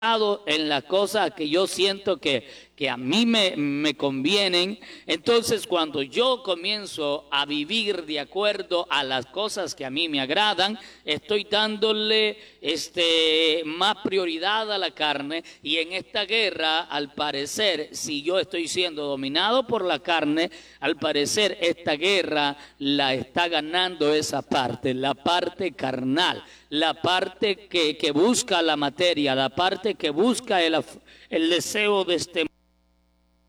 en las cosas que yo siento que a mí me convienen. Entonces, cuando yo comienzo a vivir de acuerdo a las cosas que a mí me agradan, estoy dándole más prioridad a la carne. Y en esta guerra, al parecer, si yo estoy siendo dominado por la carne, al parecer esta guerra la está ganando esa parte, la parte carnal, la parte que busca la materia, la parte que busca el deseo de este